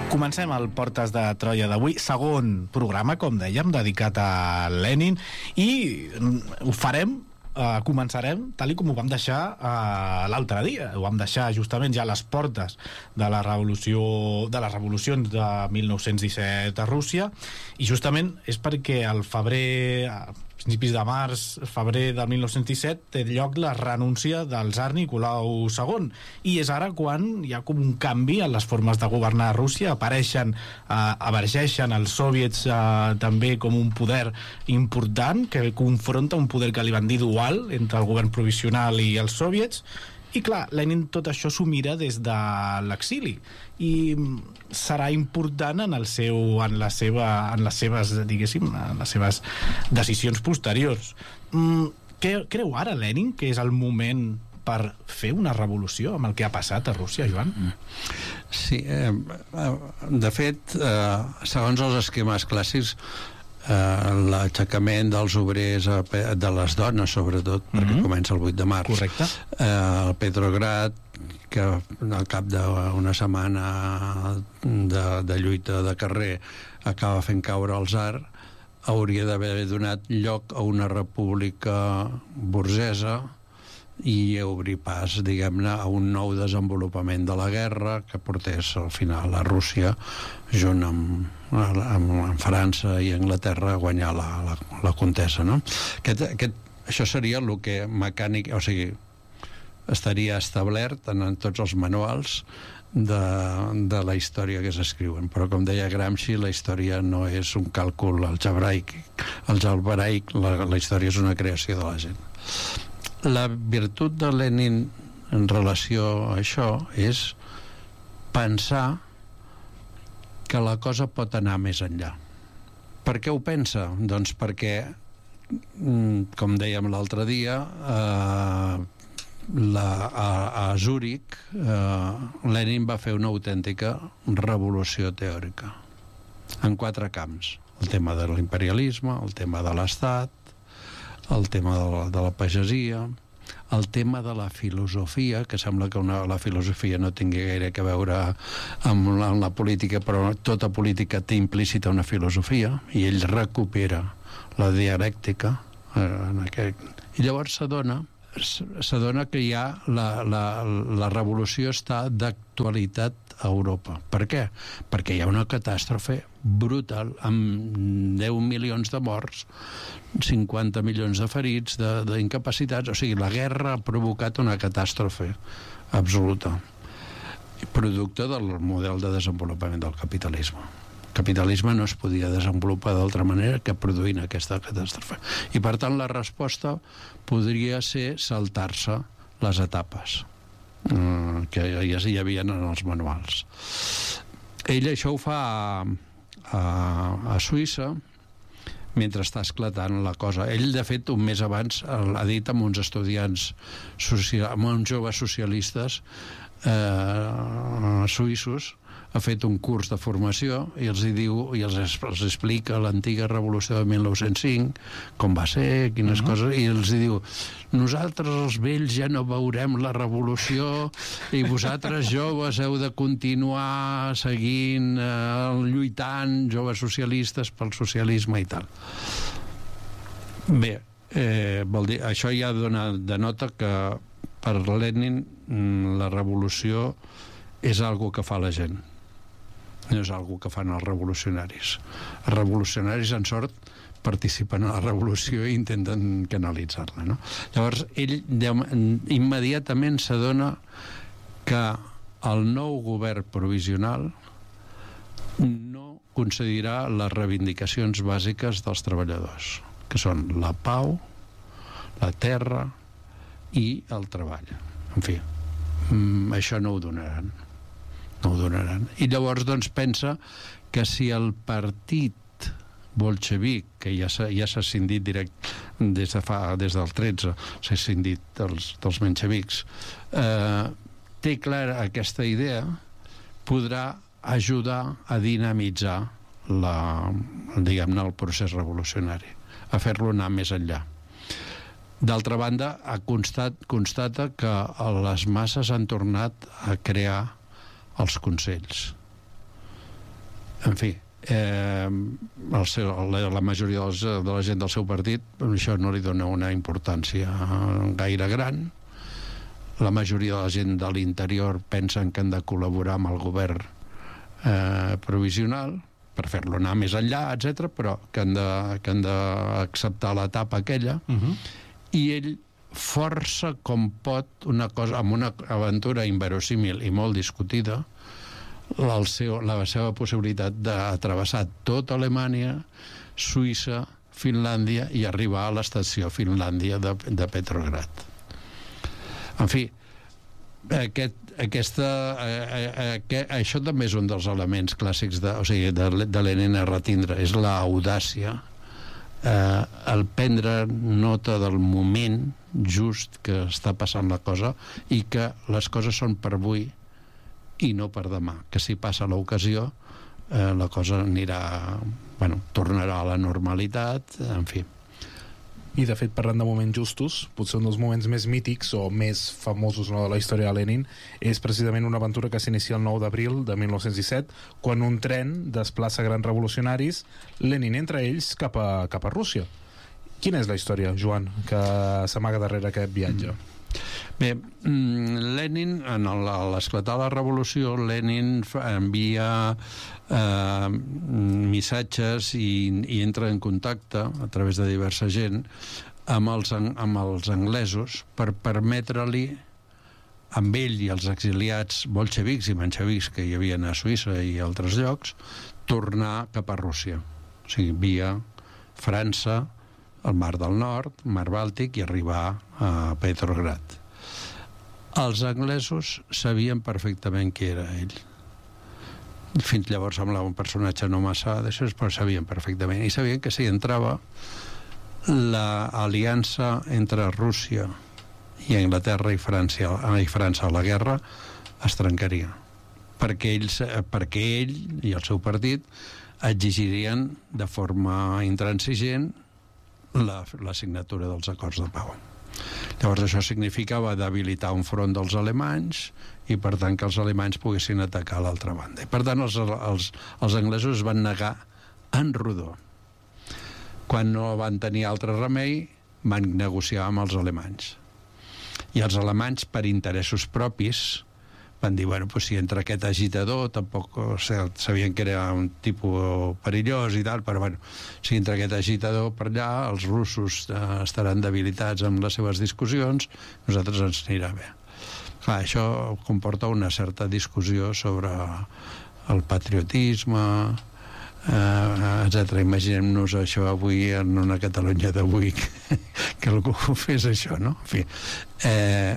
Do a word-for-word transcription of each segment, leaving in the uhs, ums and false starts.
Comencem el Portes de Troia d'avui, segon programa, com dèiem, dedicat a Lenin, i ho farem, eh, començarem tal i com ho vam deixar eh, l'altre dia. Ho vam deixar justament ja a les portes de la revolució, de les revolucions de mil nou-cents disset a Rússia, i justament és perquè al febrer, a principis de març, febrer del mil nou-cents disset, té lloc la renúncia del tsar Nicolau segon, i és ara quan hi ha com un canvi en les formes de governar Rússia. Apareixen, eh, emergeixen els soviets eh, també com un poder important que confronta un poder que li van dir dual entre el govern provisional i els soviets. I clar, Lenin tot això s'ho mira des de l'exili i serà important en el seu, en la seva, en les seves, diguéssim, en les seves decisions posteriors. Mm, què creu ara Lenin que és el moment per fer una revolució amb el que ha passat a Rússia, Joan? Sí, eh, de fet, eh, segons els esquemes clàssics, eh, l'aixecament dels obrers, de les dones sobretot, mm-hmm. perquè comença el vuit de març. Correcte. Eh, el Petrograd, que al cap d'una setmana de, de lluita de carrer acaba fent caure el tsar, hauria d'haver donat lloc a una república burgesa i obrir pas, diguem-ne, a un nou desenvolupament de la guerra que portés al final a Rússia, junt amb, amb, amb França i Anglaterra, a guanyar la, la, la contesa, no? Aquest, aquest, això seria el que mecànic, o sigui, estaria establert en, en tots els manuals de, de la història que s'escriuen, però com deia Gramsci, la història no és un càlcul algebraic, algebraic la, la història és una creació de la gent. La virtut de Lenin en relació a això és pensar que la cosa pot anar més enllà. Per què ho pensa? Doncs perquè, com dèiem l'altre dia, eh, la, a, a Zúrich, eh, Lenin va fer una autèntica revolució teòrica en quatre camps: el tema de l'imperialisme, el tema de l'Estat, el tema de la, de la pagesia, el tema de la filosofia, que sembla que una, la filosofia no tingui gaire que veure amb la, amb la política, però tota política té implícita una filosofia, i ell recupera la dialèctica eh, en aquest... I llavors s'adona s'adona que hi ha la, la, la revolució està d'actualitat a Europa. Per què? Perquè hi ha una catàstrofe brutal amb deu milions de morts, cinquanta milions de ferits, d'incapacitats. O sigui, la guerra ha provocat una catàstrofe absoluta, producte del model de desenvolupament del capitalisme. El capitalisme no es podia desenvolupar d'altra manera que produint aquesta catàstrofe. I per tant la resposta podria ser saltar-se les etapes eh, que ja hi havia en els manuals. Ell això ho fa a, a, a Suïssa mentre està esclatant la cosa. Ell, de fet, un mes abans ha dit amb uns estudiants social, amb uns joves socialistes eh, suïssos, ha fet un curs de formació i els hi diu, i els, els explica l'antiga revolució de mil nou-cents cinc, com va ser, quines uh-huh. coses, i els hi diu: nosaltres els vells ja no veurem la revolució i vosaltres joves heu de continuar seguint, eh, lluitant, joves socialistes pel socialisme i tal. Bé, eh, vol dir, això ja dona, denota que per Lenin la revolució és algo que fa la gent, no és algo que fan els revolucionaris. Els revolucionaris, en sort, participen a la revolució i intenten canalitzar-la, no? Llavors, ell immediatament s'adona que el nou govern provisional no concedirà les reivindicacions bàsiques dels treballadors, que són la pau, la terra i el treball. En fi, això no ho donaran. No ho donaran. I llavors, doncs, pensa que si el partit bolxevic, que ja s'ha ja s'ha escindit direct des de fa, des del tretze, s'ha escindit dels, dels menxevics, eh, té clara aquesta idea, podrà ajudar a dinamitzar la, diguem-ne, el procés revolucionari, a fer-lo anar més enllà. D'altra banda, ha constat, constata que les masses han tornat a crear els consells. En fi, eh, el seu, la, la majoria dels, de la gent del seu partit això no li dona una importància gaire gran. La majoria de la gent de l'interior pensen que han de col·laborar amb el govern eh, provisional per fer-lo anar més enllà, etcètera, però que han de, que han d'acceptar l'etapa aquella, uh-huh. i ell força com pot una cosa, amb una aventura inverosímil i molt discutida, el seu, la seva possibilitat d'atravessar tota Alemanya, Suïssa, Finlàndia i arribar a l'estació Finlàndia de, de Petrograd. En fi, aquest, aquesta, eh, eh, això també és un dels elements clàssics de, o sigui, de, de Lenin a retindre, és l'audàcia, eh, el prendre nota del moment just que està passant la cosa i que les coses són per avui i no per demà, que si passa l'ocasió eh, la cosa anirà, bueno, tornarà a la normalitat, en fi. I de fet, parlant de moments justos, potser un dels moments més mítics o més famosos, no, de la història de Lenin és precisament una aventura que s'inicia el nou d'abril de mil nou-cents disset, quan un tren desplaça grans revolucionaris, Lenin entre ells cap a, cap a Rússia. Quina és la història, Joan, que s'amaga darrere aquest viatge? Mm. Bé, Lenin, en l'esclatar la revolució, Lenin envia eh, missatges i, i entra en contacte a través de diversa gent amb els, amb els anglesos per permetre-li, amb ell i els exiliats bolxevics i menxevics que hi havia a Suïssa i altres llocs, tornar cap a Rússia, o sigui, via França, el Mar del Nord, Mar Bàltic, i arribar a Petrograd. Els anglesos sabien perfectament qui era ell. Fins llavors semblava un personatge no massa d'això, però sabien perfectament. I sabien que si entrava l'aliança entre Rússia i Anglaterra i França, i França a la guerra es trencaria. Perquè, ells, perquè ell i el seu partit exigirien de forma intransigent la, la signatura dels acords de pau. Llavors això significava debilitar un front dels alemanys i per tant que els alemanys poguessin atacar l'altra banda. I per tant els, els, els anglesos es van negar en rodó. Quan no van tenir altre remei van negociar amb els alemanys. I els alemanys, per interessos propis, van dir, bueno, pues si entra aquest agitador, tampoc o sigui, sabien que era un tipus perillós i tal, però bueno, si entra aquest agitador per allà, els russos eh, estaran debilitats amb les seves discussions, nosaltres ens anirà bé. Clar, això comporta una certa discussió sobre el patriotisme, eh, etcètera. Imaginem-nos això avui en una Catalunya d'avui que, que algú fes això, no? En fi, eh,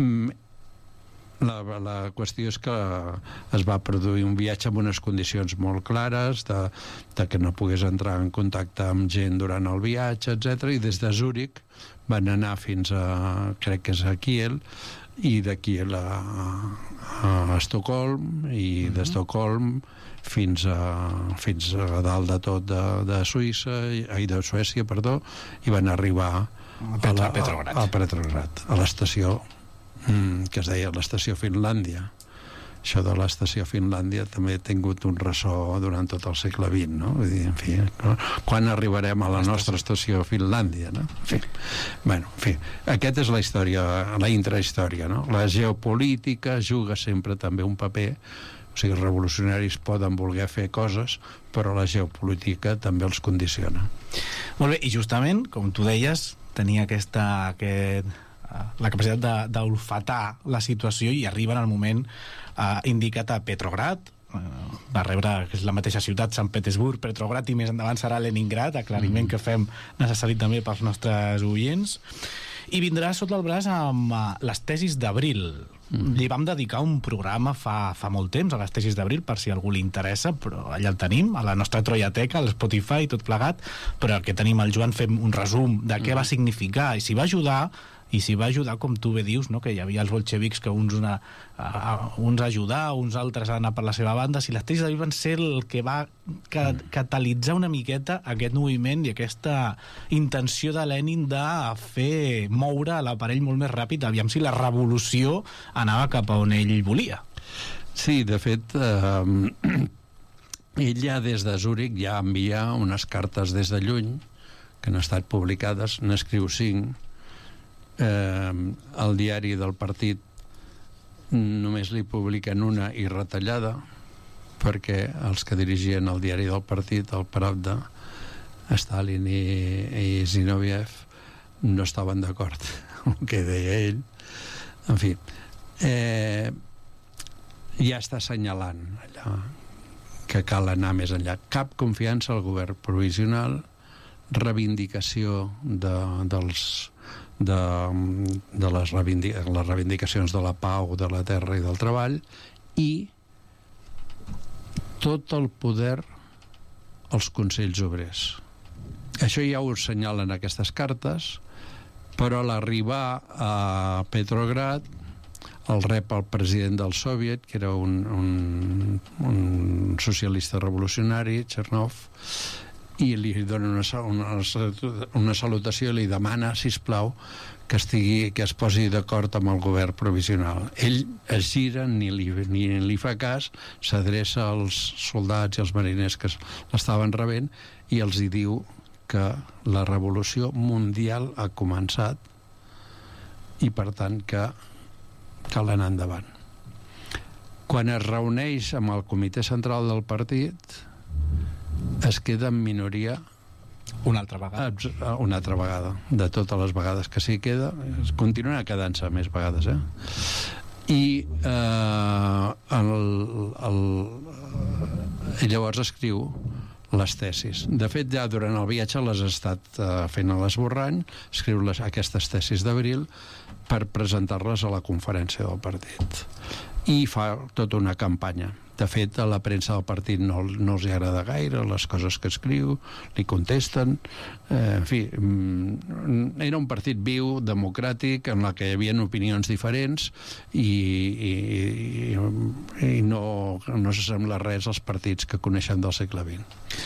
La, la qüestió és que es va produir un viatge amb unes condicions molt clares, de, de que no pogués entrar en contacte amb gent durant el viatge, etcètera. I des de Zúrich van anar fins a, crec que és a Kiel, i de Kiel a, a Estocolm, i d'Estocolm fins a, fins a dalt de tot de, de Suïssa, i de Suècia, perdó, i van arribar a, a, la, a Petrograd, a, a, Petrograd, a l'estació que es deia l'estació Finlàndia. Això de l'estació Finlàndia també ha tingut un ressò durant tot el segle vint, no? Vull dir, en fi, no? Quan arribarem a la nostra estació Finlàndia, no? En fi, bueno, en fi, aquesta és la història, la intrahistòria, no? La geopolítica juga sempre també un paper, o sigui, els revolucionaris poden voler fer coses, però la geopolítica també els condiciona. Molt bé, i justament, com tu deies, tenia aquesta... aquest la capacitat d'olfatar la situació i arriba en el moment eh, indicat a Petrograd, eh, va rebre, que és la mateixa ciutat, Sant Petersburg, Petrograd, i més endavant serà Leningrad, aclariment mm. que fem necessari també pels nostres oients, i vindrà sota el braç amb uh, les tesis d'abril. Mm. Li vam dedicar un programa fa, fa molt temps a les tesis d'abril, per si a algú li interessa, però allà el tenim, a la nostra Troiateca, al Spotify, tot plegat, però el que tenim el Joan fem un resum de què mm. va significar i si va ajudar, i si va ajudar, com tu bé dius, no? Que hi havia els bolxevics que uns, una, uh, uns ajudar, uns altres a anar per la seva banda, si les tesis d'abril van ser el que va ca catalitzar una miqueta aquest moviment i aquesta intenció de Lenin de fer moure l'aparell molt més ràpid, aviam si la revolució anava cap a on ell volia. Sí, de fet, eh, ell ja des de Zúrich ja envia unes cartes des de lluny, que han estat publicades, n'escriu cinc. Eh, el diari del partit només li publiquen una i retallada, perquè els que dirigien el diari del partit, el Pravda, Stalin i, i Zinoviev, no estaven d'acord amb el que deia ell. En fi, eh, ja està assenyalant allà que cal anar més enllà. Cap confiança al govern provisional, reivindicació de, dels, de, de les, reivindic les reivindicacions de la pau, de la terra i del treball, i tot el poder als consells obrers. Això ja ho assenyalen aquestes cartes, però a l'arribar a Petrograd el rep el president del Soviet, que era un, un, un socialista revolucionari, Chernov, i li dona una, una, una salutació i li demana, sisplau, que, estigui, que es posi d'acord amb el govern provisional. Ell es gira, ni li, ni li fa cas, s'adreça als soldats i als mariners que l'estaven rebent i els hi diu que la revolució mundial ha començat i, per tant, que cal anar endavant. Quan es reuneix amb el comitè central del partit, es queda en minoria una altra vegada. Una altra vegada. De totes les vegades que s'hi queda, es continua quedant-se més vegades, eh? I eh, el, el, el, llavors escriu les tesis. De fet, ja durant el viatge les ha estat eh, fent a l'esborrany, escriu les, aquestes tesis d'abril per presentar-les a la conferència del partit. I fa tota una campanya. De fet, a la premsa del partit no, no els agrada gaire les coses que escriu, li contesten. Eh, en fi, era un partit viu, democràtic, en la que hi havia opinions diferents i, i, i, i no, no s'assembla res als partits que coneixem del segle vint.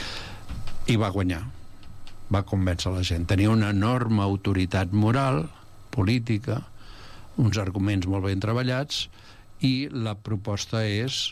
I va guanyar. Va convèncer la gent. Tenia una enorme autoritat moral, política, uns arguments molt ben treballats, i la proposta és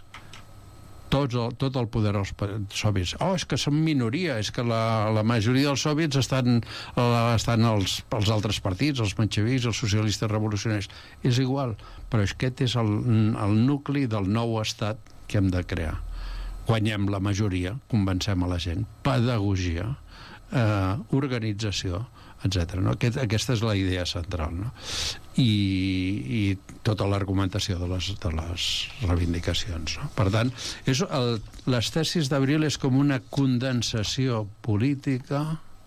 Tot el, tot el poder als soviets. Oh, és que són minoria, és que la, la majoria dels soviets estan, estan als, als altres partits, els menxevics, els socialistes revolucionaris. És igual, però aquest és el, el nucli del nou estat que hem de crear. Guanyem la majoria, convencem a la gent, pedagogia, eh, organització, etcètera. No? Aquest, aquesta és la idea central, no? I, i tota l'argumentació de les, de les reivindicacions, no? Per tant, és el, les tesis d'abril és com una condensació política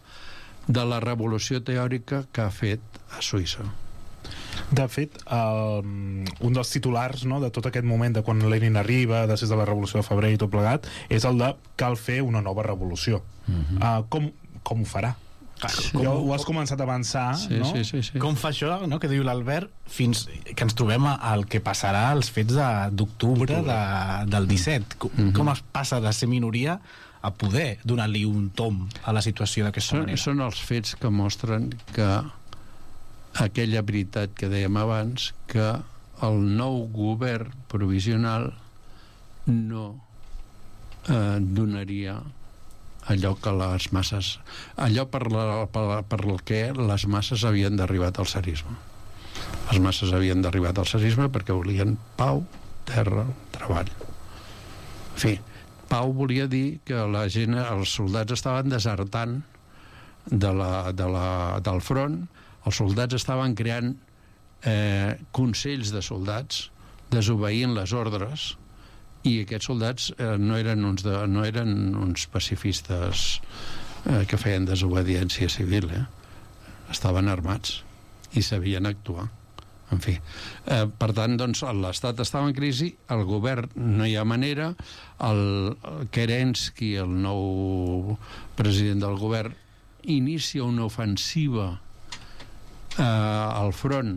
de la revolució teòrica que ha fet a Suïssa. De fet, el, un dels titulars, no, de tot aquest moment de quan Lenin arriba, després de la revolució de febrer i tot plegat, és el de cal fer una nova revolució. Uh-huh. uh, com, com ho farà? Claro, com, ja ho has començat a avançar, sí, no? Sí, sí, sí. Com fa això, no?, que diu l'Albert, fins que ens trobem al que passarà als fets d'octubre de, del disset. Com, mm-hmm. com es passa de ser minoria a poder donar-li un tom a la situació d'aquesta manera? Són els fets que mostren que aquella veritat que dèiem abans, que el nou govern provisional no eh, donaria allò que les masses, allò per, la, per, per el que les masses havien d'arribar al tsarisme. Les masses havien d'arribar al tsarisme perquè volien pau, terra, treball. En fi, pau volia dir que la gent, els soldats estaven desertant de la, de la, del front, els soldats estaven creant eh, consells de soldats, desobeint les ordres, i aquests soldats eh, no, eren uns de, no eren uns pacifistes eh, que feien desobediència civil, eh? Estaven armats i sabien actuar. En fi, eh, per tant, doncs, l'Estat estava en crisi, el govern no hi ha manera, el, el Kerensky, el nou president del govern, inicia una ofensiva eh, al front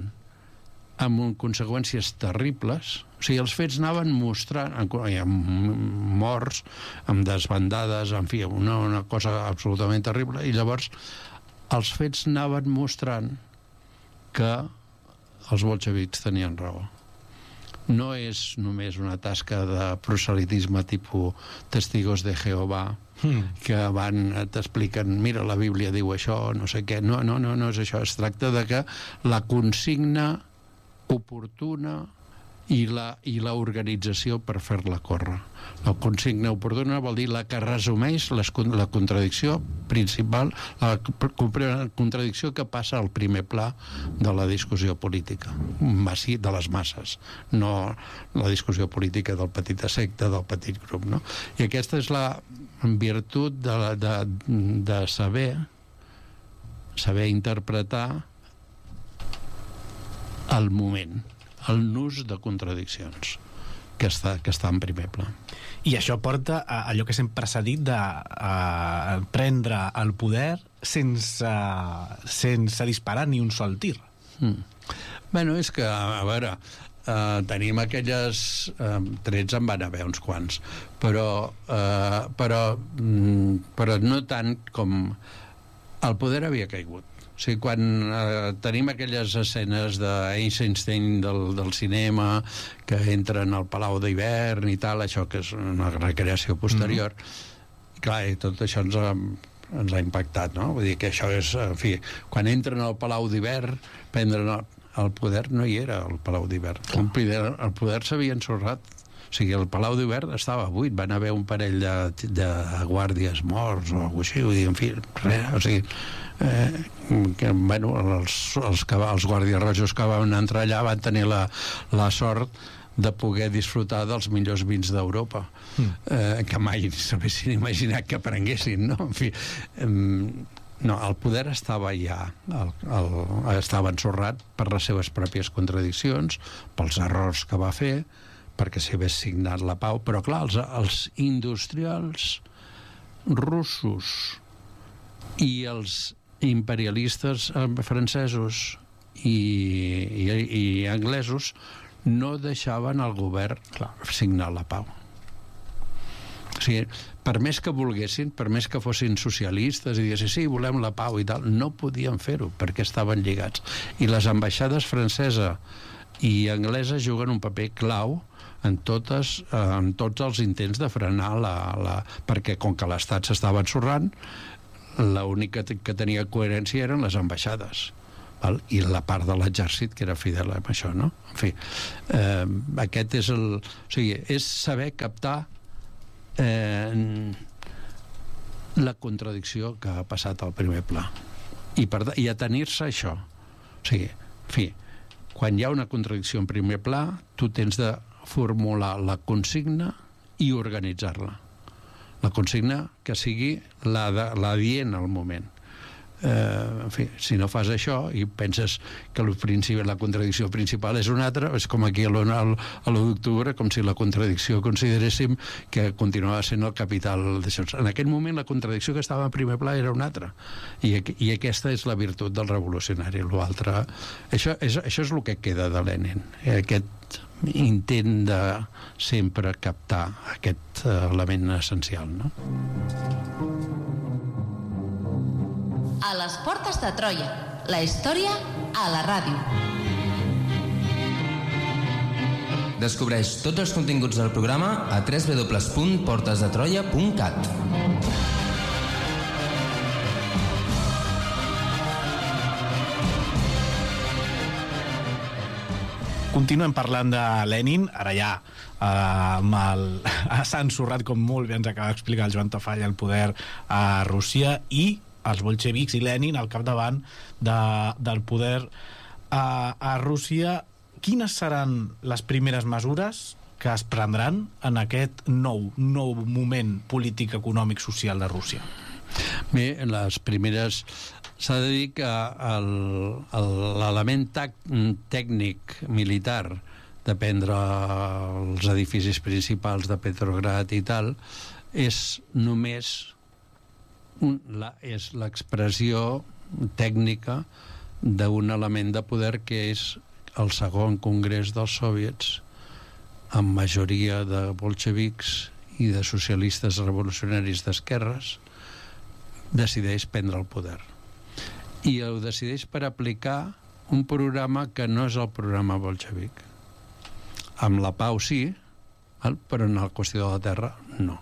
amb conseqüències terribles. O sigui, els fets anaven mostrant, amb morts, amb desbandades, en fi, una, una cosa absolutament terrible, i llavors els fets anaven mostrant que els bolxevics tenien raó. no és només una tasca de proselitisme tipus testigos de Jehovà, mm. que van, t'expliquen, mira, la Bíblia diu això, no sé què. No, no, no, no és això. Es tracta de que la consigna oportuna i la, i la organització per fer-la córrer. La consigna oportuna vol dir la que resumeix les, la contradicció principal, la contradicció que passa al primer pla de la discussió política, massi, de les masses, no la discussió política del petit secte, del petit grup, no? I aquesta és la virtut de, la, de, de saber saber interpretar el moment, el nus de contradiccions que està, que està en primer pla. I això porta a allò que sempre s'ha dit de a prendre el poder sense, sense disparar ni un sol tir. Mm. Bueno, és que, a veure, eh, tenim aquelles... Eh, trets en van haver uns quants, però, eh, però, mm, però no tant com... El poder havia caigut. O sigui, quan eh, tenim aquelles escenes d'Eisenstein del, del cinema que entren al Palau d'Hivern i tal, això que és una recreació posterior, mm. clar, i tot això ens ha, ens ha impactat, no? Vull dir que això és, en fi, quan entren al Palau d'Hivern, prendren el, el poder no hi era, el Palau d'Hivern. El poder, el poder s'havia ensorrat. O sigui, el Palau d'Hivern estava buit, van haver un parell de, de guàrdies morts o alguna cosa així, vull dir, en fi, res, o sigui, eh, que, bueno, els, els, els guàrdies rojos que van entrar allà van tenir la, la sort de poder disfrutar dels millors vins d'Europa, mm. eh, que mai s'haguessin imaginat que prenguessin, no? En fi, eh, no, el poder estava ja, el, el, estava ensorrat per les seves pròpies contradiccions, pels errors que va fer, perquè s'hi hagués signat la pau, però clar, els, els industrials russos i els imperialistes francesos i, i, i anglesos no deixaven el govern clar, signar la pau. O sigui, per més que volguessin, per més que fossin socialistes i diguessin, sí, volem la pau i tal, no podien fer-ho, perquè estaven lligats. I les ambaixades francesa i anglesa juguen un paper clau en, totes, en tots els intents de frenar la, la... perquè com que l'Estat s'estava ensorrant, l'única que tenia coherència eren les ambaixades, val? I la part de l'exèrcit que era fidel amb això, no? En fi, eh, aquest és el... O sigui, és saber captar eh, la contradicció que ha passat al primer pla i, per, i atenir-se a això. O sigui, en fi, quan hi ha una contradicció en primer pla, tu tens de formular la consigna i organitzar-la. La consigna que sigui la, de, la dient al moment. Eh, en fi, si no fas això i penses que el principi, la contradicció principal és una altra, és com aquí a l'u d'octubre, com si la contradicció consideréssim que continuava sent el capital d'això. En aquell moment la contradicció que estava en primer pla era una altra, i, i aquesta és la virtut del revolucionari. L'altre, això, és, això és el que queda de Lenin, aquest intent de sempre captar aquest element essencial, no? A les portes de Troia, la història a la ràdio. Descobreix tots els continguts del programa a w w w punt portes de troia punt cat. Continuem parlant de Lenin, ara ja eh, amb el, s'ha ensorrat, com molt bé ens acaba d'explicar el Joan Tafalla, el poder a Rússia, i els bolxevics i Lenin al capdavant de, del poder a, a Rússia. Quines seran les primeres mesures que es prendran en aquest nou, nou moment polític, econòmic, social de Rússia? Bé, les primeres... S'ha de dir que l'element tècnic militar de prendre els edificis principals de Petrograd i tal és només un, la, és l'expressió tècnica d'un element de poder que és el segon congrés dels soviets, amb majoria de bolxevics i de socialistes revolucionaris d'esquerres, decideix prendre el poder. I ho decideix per aplicar un programa que no és el programa bolxevic. amb la pau sí, val? Però en la qüestió de la terra no.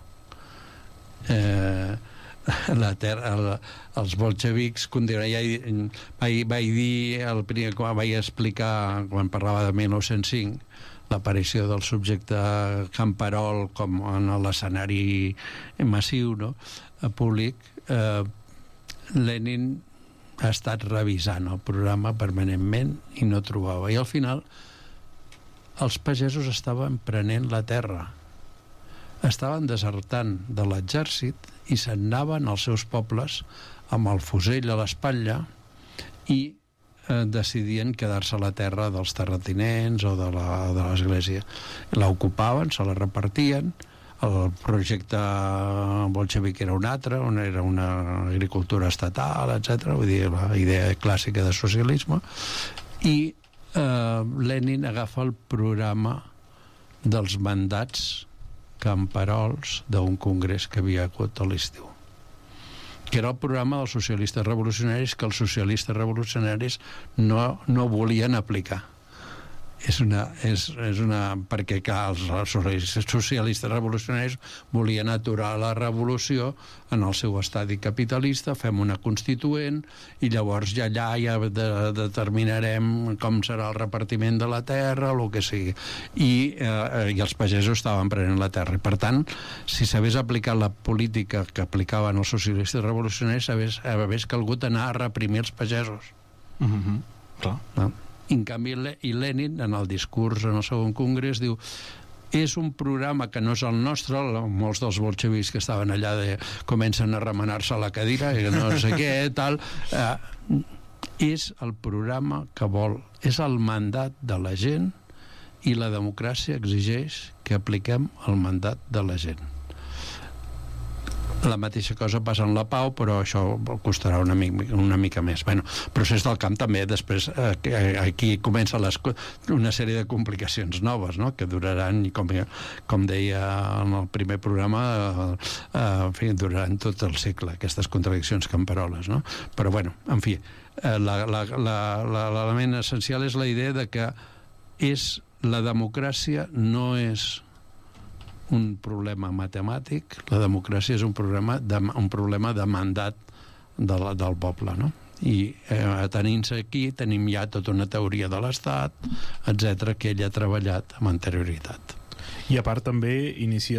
Eh, la terra, el, els bolxevics continuen, ja vaig, vaig dir el primer, quan vaig explicar quan parlava de mil nou-cents cinc l'aparició del subjecte camperol com en l'escenari massiu, no? Públic, eh, Lenin ha estat revisant el programa permanentment i no trobava, i al final els pagesos estaven prenent la terra, estaven desertant de l'exèrcit i se'n anaven als seus pobles amb el fusell a l'espatlla i eh, decidien quedar-se a la terra dels terratinents o de la, de l'església. L'ocupaven, se la repartien, el projecte bolxevic era un altre, on era una agricultura estatal, etcètera, vull dir, la idea clàssica de socialisme, i eh, Lenin agafa el programa dels mandats camperols d'un congrés que havia hagut a l'estiu, que era el programa dels socialistes revolucionaris, que els socialistes revolucionaris no, no volien aplicar. És una, és, és una, perquè clar, els socialistes revolucionaris volien aturar la revolució en el seu estadi capitalista, fem una constituent i llavors ja allà ja de, determinarem com serà el repartiment de la terra, el que sigui, i, eh, i els pagesos estaven prenent la terra, i per tant si s'hagués aplicat la política que aplicaven els socialistes revolucionaris hagués calgut anar a reprimir els pagesos. Mm-hmm. Clar. No? En canvi, i Lenin, en el discurs en el segon congrés, diu és un programa que no és el nostre, molts dels bolxevics que estaven allà de, comencen a remenar-se a la cadira i no sé què, tal, eh, és el programa que vol, és el mandat de la gent i la democràcia exigeix que apliquem el mandat de la gent. La mateixa cosa passa en la pau, però això costarà una, mica, una mica més. Bueno, procés del camp també, després eh, aquí comença les, una sèrie de complicacions noves, no?, que duraran, com, com deia en el primer programa, eh, eh, en fi, duraran tot el segle, aquestes contradiccions camperoles, no? Però, bueno, en fi, eh, l'element essencial és la idea de que és, la democràcia no és un problema matemàtic, la democràcia és un problema de, un problema de mandat de la, del poble, no? I eh, tenint-se aquí tenim ja tota una teoria de l'Estat, etcètera, que ell ha treballat amb anterioritat. I a part també inicia